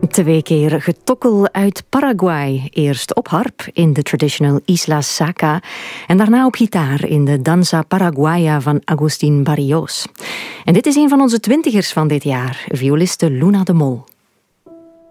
2 keer getokkel uit Paraguay. Eerst op harp in de traditional Isla Saca en daarna op gitaar in de Danza Paraguaya van Agustín Barrios. En dit is een van onze twintigers van dit jaar, violiste Luna de Mol.